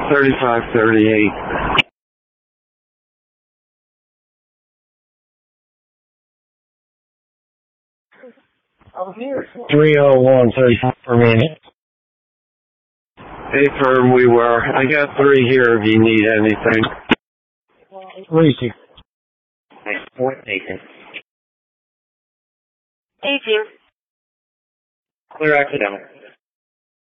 3538. I'm here. 301, 35 per minute. Hey, firm, we were. I got 3 here if you need anything. 36. Point Nathan. 18. Clear academic.